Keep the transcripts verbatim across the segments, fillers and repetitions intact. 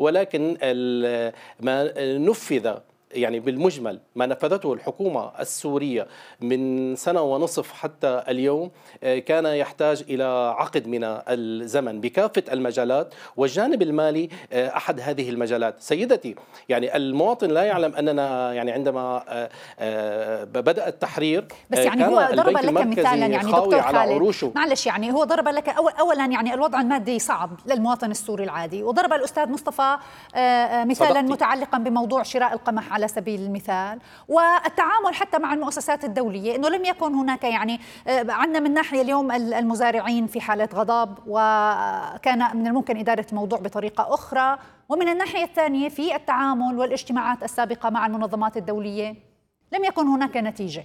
ولكن ما نفذ يعني بالمجمل ما نفذته الحكومة السورية من سنة ونصف حتى اليوم كان يحتاج إلى عقد من الزمن بكافة المجالات، والجانب المالي أحد هذه المجالات. سيدتي، يعني المواطن لا يعلم أننا يعني عندما بدأ التحرير بس يعني هو ضرب لك مثالا يعني دكتور خالد، معلش يعني هو ضرب لك أول أولا يعني الوضع المادي صعب للمواطن السوري العادي، وضرب الأستاذ مصطفى مثالا صدقتي. متعلقا بموضوع شراء القمح على سبيل المثال، والتعامل حتى مع المؤسسات الدولية، أنه لم يكن هناك يعني عندنا من ناحية اليوم المزارعين في حالة غضب وكان من الممكن إدارة الموضوع بطريقة أخرى، ومن الناحية الثانية في التعامل والاجتماعات السابقة مع المنظمات الدولية لم يكن هناك نتيجة.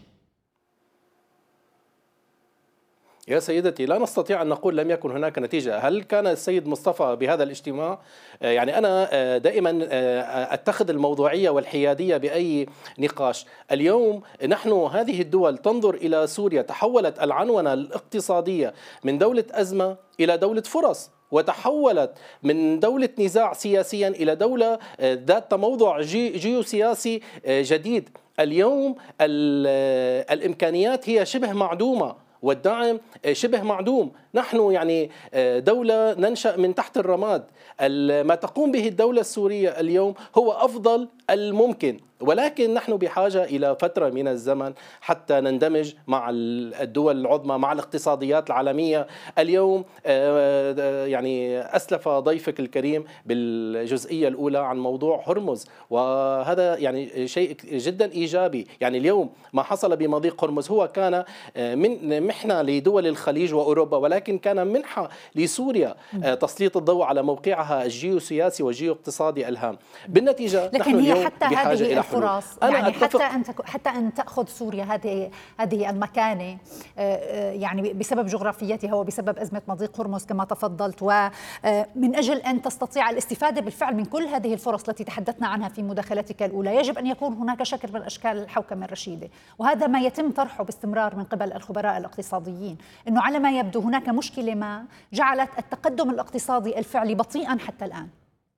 يا سيدتي، لا نستطيع أن نقول لم يكن هناك نتيجة. هل كان السيد مصطفى بهذا الاجتماع؟ يعني أنا دائما أتخذ الموضوعية والحيادية بأي نقاش. اليوم نحن هذه الدول تنظر إلى سوريا، تحولت العنونة الاقتصادية من دولة أزمة إلى دولة فرص، وتحولت من دولة نزاع سياسيا إلى دولة ذات تموضع جي جيوسياسي جديد. اليوم الإمكانيات هي شبه معدومة والدعم شبه معدوم. نحن يعني دولة ننشأ من تحت الرماد. ما تقوم به الدولة السورية اليوم هو أفضل الممكن، ولكن نحن بحاجة إلى فترة من الزمن حتى نندمج مع الدول العظمى، مع الاقتصاديات العالمية. اليوم يعني أسلف ضيفك الكريم بالجزئية الأولى عن موضوع هرمز، وهذا يعني شيء جدا إيجابي. يعني اليوم ما حصل بمضيق هرمز هو كان من محنة لدول الخليج وأوروبا، ولكن كان منحة لسوريا تسليط الضوء على موقعها الجيوسياسي والجيواقتصادي الهام. بالنتيجة لكن نحن هي اليوم حتى بحاجة هذه إلى الفرص، حلول. يعني حتى أن حتى أن تأخذ سوريا هذه هذه المكانة يعني بسبب جغرافيتها وبسبب أزمة مضيق هرمز كما تفضلت، ومن أجل أن تستطيع الاستفادة بالفعل من كل هذه الفرص التي تحدثنا عنها في مداخلتك الأولى، يجب أن يكون هناك شكل من أشكال الحوكمة الرشيدة، وهذا ما يتم طرحه باستمرار من قبل الخبراء الاقتصاديين، أنه على ما يبدو هناك مشكلة ما جعلت التقدم الاقتصادي الفعلي بطيئا حتى الآن.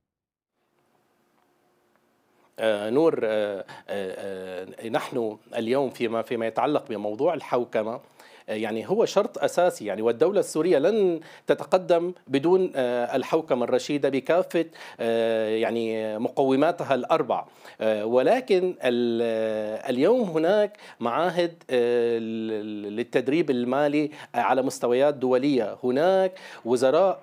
آه نور، آه آه نحن اليوم فيما فيما يتعلق بموضوع الحوكمة يعني هو شرط أساسي، يعني والدولة السورية لن تتقدم بدون الحوكمة الرشيدة بكافة يعني مقوماتها الأربع. ولكن اليوم هناك معاهد للتدريب المالي على مستويات دولية، هناك وزراء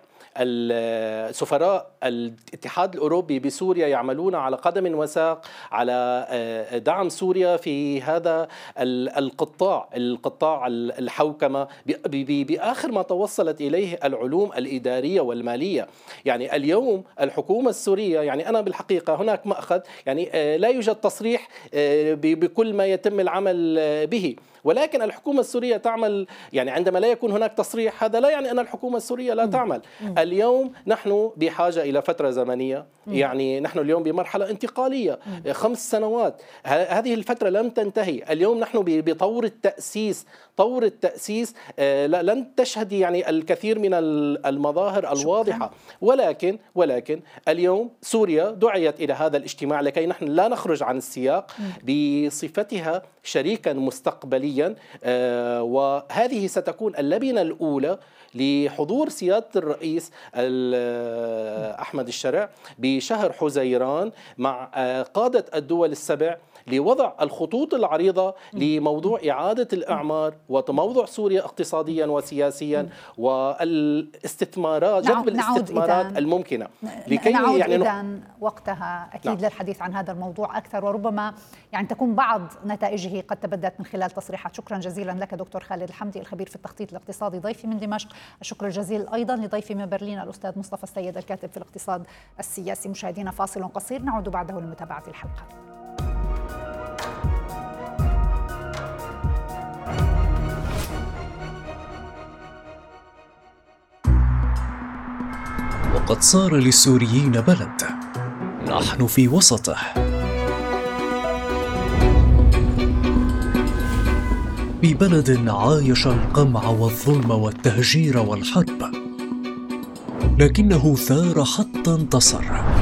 السفراء الاتحاد الأوروبي بسوريا يعملون على قدم وساق على دعم سوريا في هذا القطاع القطاع الحوكمة بآخر ما توصلت إليه العلوم الإدارية والمالية. يعني اليوم الحكومة السورية، يعني أنا بالحقيقة هناك مأخذ، يعني لا يوجد تصريح بكل ما يتم العمل به، ولكن الحكومة السورية تعمل. يعني عندما لا يكون هناك تصريح هذا لا يعني أن الحكومة السورية لا تعمل. اليوم نحن بحاجة إلى فترة زمنية، يعني نحن اليوم بمرحلة انتقالية خمس سنوات، هذه الفترة لم تنتهي. اليوم نحن بطور التأسيس، طور التأسيس لن تشهد يعني الكثير من المظاهر الواضحة، ولكن ولكن اليوم سوريا دعيت إلى هذا الاجتماع لكي نحن لا نخرج عن السياق بصفتها شريكا مستقبليا، وهذه ستكون اللبنة الأولى لحضور سيادة الرئيس أحمد الشرع بشهر حزيران مع قادة الدول السبع لوضع الخطوط العريضة لموضوع إعادة الإعمار وتموضع سوريا اقتصاديا وسياسيا والاستثمارات، جذب الاستثمارات الممكنة لكي نعود يعني إذن وقتها أكيد نعم. للحديث عن هذا الموضوع أكثر، وربما يعني تكون بعض نتائجه قد تبدت من خلال تصريحات. شكرا جزيلا لك دكتور خالد الحمدي الخبير في التخطيط الاقتصادي ضيفي من دمشق. الشكر الجزيل أيضا لضيفي من برلين الأستاذ مصطفى السيد الكاتب في الاقتصاد السياسي. مشاهدينا فاصل قصير نعود بعده لمتابعة الحلقة. وقد صار للسوريين بلد نحن في وسطه، ببلد عايش القمع والظلم والتهجير والحرب، لكنه ثار حتى انتصر.